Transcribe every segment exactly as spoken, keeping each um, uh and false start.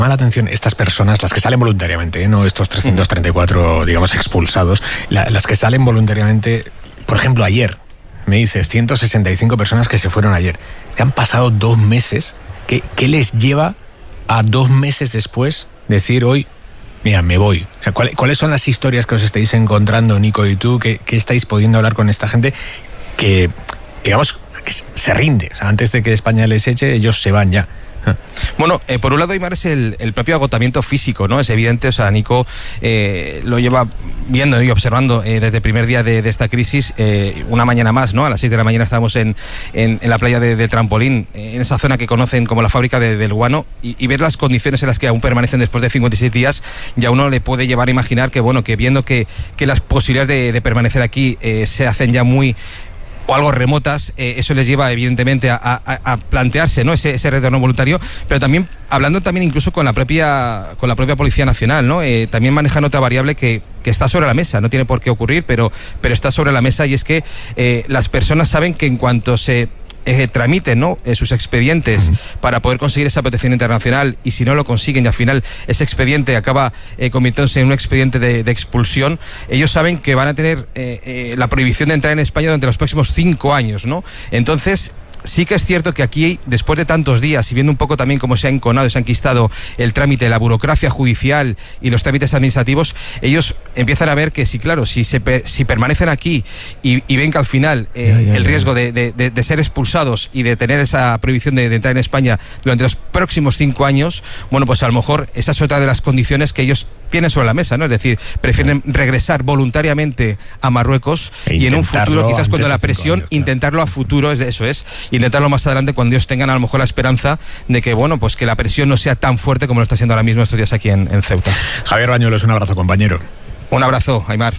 llama la atención estas personas, las que salen voluntariamente, ¿eh? No estos trescientos treinta y cuatro, digamos, expulsados, la, las que salen voluntariamente, por ejemplo, ayer, me dices, ciento sesenta y cinco personas que se fueron ayer, que han pasado dos meses, ¿qué, qué les lleva a dos meses después decir hoy, mira, me voy? O sea, ¿cuál, ¿cuáles son las historias que os estáis encontrando, Nico y tú, que, que estáis pudiendo hablar con esta gente que, digamos, que se rinde? O sea, antes de que España les eche, ellos se van ya. Bueno, eh, por un lado, Aimar, es el, el propio agotamiento físico, ¿no? Es evidente, o sea, Nico eh, lo lleva viendo y observando eh, desde el primer día de, de esta crisis, eh, una mañana más, ¿no? A las seis de la mañana estábamos en, en, en la playa de, del Trampolín, en esa zona que conocen como la fábrica de, del guano, y, y ver las condiciones en las que aún permanecen después de cincuenta y seis días, ya uno le puede llevar a imaginar que, bueno, que viendo que, que las posibilidades de, de permanecer aquí eh, se hacen ya muy... o algo remotas, eh, eso les lleva evidentemente a, a, a plantearse, ¿no? ese, ese retorno voluntario, pero también hablando también incluso con la propia con la propia Policía Nacional, ¿no? Eh, también manejan otra variable que, que está sobre la mesa, no tiene por qué ocurrir, pero, pero está sobre la mesa, y es que eh, las personas saben que en cuanto se Eh, tramiten, ¿no? eh, sus expedientes uh-huh. para poder conseguir esa protección internacional, y si no lo consiguen y al final ese expediente acaba eh, convirtiéndose en un expediente de, de expulsión, ellos saben que van a tener eh, eh, la prohibición de entrar en España durante los próximos cinco años, ¿no? Entonces, sí que es cierto que aquí, después de tantos días y viendo un poco también cómo se ha enconado, se ha enquistado el trámite, la burocracia judicial y los trámites administrativos, ellos empiezan a ver que sí, claro, si se si permanecen aquí y, y ven que al final eh, ya, ya, el riesgo de, de, de, de ser expulsados y de tener esa prohibición de, de entrar en España durante los próximos cinco años, bueno, pues a lo mejor esa es otra de las condiciones que ellos tienen sobre la mesa, ¿no? Es decir, prefieren regresar voluntariamente a Marruecos e y en un futuro, quizás cuando la presión, años, intentarlo a futuro, es de eso es, intentarlo más adelante cuando ellos tengan a lo mejor la esperanza de que, bueno, pues que la presión no sea tan fuerte como lo está siendo ahora mismo estos días aquí en, en Ceuta. Javier Bañuelos, un abrazo, compañero. Un abrazo, Aimar.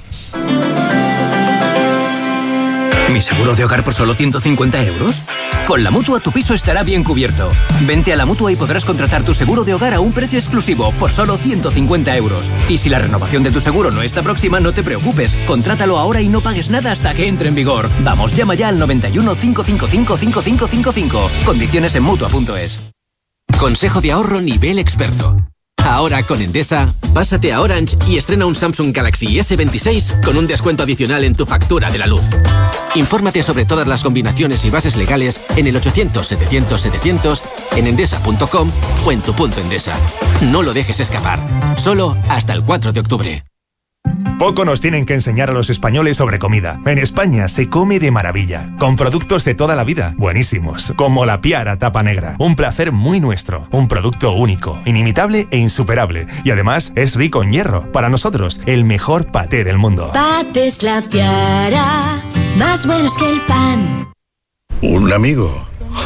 ¿Mi seguro de hogar por solo ciento cincuenta euros? Con la Mutua tu piso estará bien cubierto. Vente a la Mutua y podrás contratar tu seguro de hogar a un precio exclusivo por solo ciento cincuenta euros. Y si la renovación de tu seguro no está próxima, no te preocupes. Contrátalo ahora y no pagues nada hasta que entre en vigor. Vamos, llama ya al noventa y uno, cinco cinco cinco, cinco cinco cinco cinco. Condiciones en Mutua punto es. Consejo de ahorro nivel experto. Ahora con Endesa, pásate a Orange y estrena un Samsung Galaxy ese veintiséis con un descuento adicional en tu factura de la luz. Infórmate sobre todas las combinaciones y bases legales en el ochocientos, setecientos, setecientos, en endesa punto com o en tu punto Endesa. No lo dejes escapar. Solo hasta el cuatro de octubre. Poco nos tienen que enseñar a los españoles sobre comida. En España se come de maravilla, con productos de toda la vida, buenísimos, como la Piara Tapa Negra. Un placer muy nuestro, un producto único, inimitable e insuperable. Y además es rico en hierro. Para nosotros, el mejor paté del mundo. Patés La Piara, más buenos que el pan. ¿Un amigo?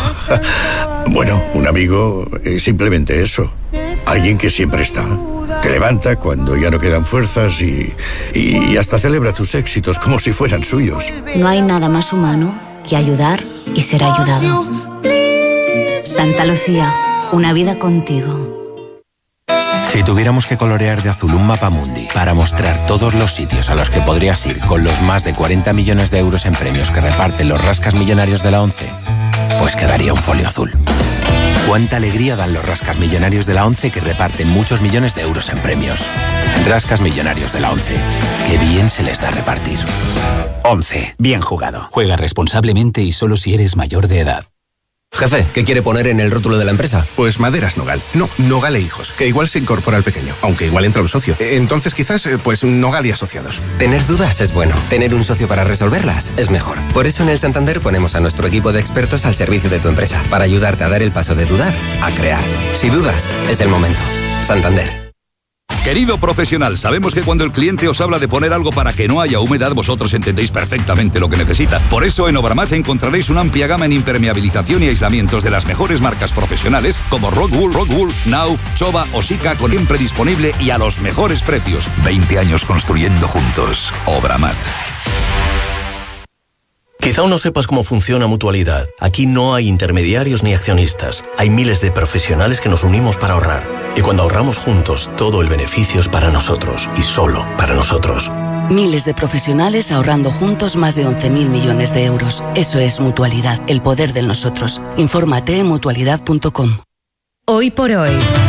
Bueno, un amigo es simplemente eso. Alguien que siempre está. Te levanta cuando ya no quedan fuerzas y, y hasta celebra tus éxitos como si fueran suyos. No hay nada más humano que ayudar y ser ayudado. Santa Lucía, una vida contigo. Si tuviéramos que colorear de azul un mapa mundi para mostrar todos los sitios a los que podrías ir con los más de cuarenta millones de euros en premios que reparten los rascas millonarios de la ONCE, pues quedaría un folio azul. Cuánta alegría dan los rascas millonarios de la ONCE que reparten muchos millones de euros en premios. Rascas millonarios de la ONCE. Qué bien se les da repartir. ONCE. Bien jugado. Juega responsablemente y solo si eres mayor de edad. Jefe, ¿qué quiere poner en el rótulo de la empresa? Pues Maderas Nogal. No, Nogal e Hijos, que igual se incorpora al pequeño, aunque igual entra un socio. Entonces quizás, pues Nogal y Asociados. Tener dudas es bueno. Tener un socio para resolverlas es mejor. Por eso en el Santander ponemos a nuestro equipo de expertos al servicio de tu empresa, para ayudarte a dar el paso de dudar a crear. Si dudas, es el momento. Santander. Querido profesional, sabemos que cuando el cliente os habla de poner algo para que no haya humedad, vosotros entendéis perfectamente lo que necesita. Por eso en Obramat encontraréis una amplia gama en impermeabilización y aislamientos de las mejores marcas profesionales como Rockwool, Rockwool, Nauf, Chova o Sika, con siempre disponible y a los mejores precios. veinte años construyendo juntos. Obramat. Quizá aún no sepas cómo funciona Mutualidad. Aquí no hay intermediarios ni accionistas. Hay miles de profesionales que nos unimos para ahorrar. Y cuando ahorramos juntos, todo el beneficio es para nosotros y solo para nosotros. Miles de profesionales ahorrando juntos más de once mil millones de euros. Eso es Mutualidad, el poder de nosotros. Infórmate en mutualidad punto com. Hoy por hoy.